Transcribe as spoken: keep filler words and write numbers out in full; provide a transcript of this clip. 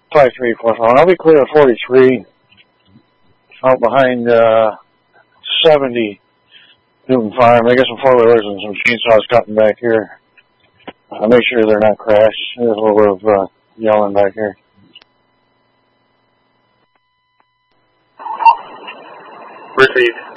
five three four four. I'll be clear of forty-three out behind uh, seventy Newton Farm. I got some four-wheelers and some chainsaws cutting back here. I'll make sure they're not crashed. There's a little bit of uh, yelling back here. Received.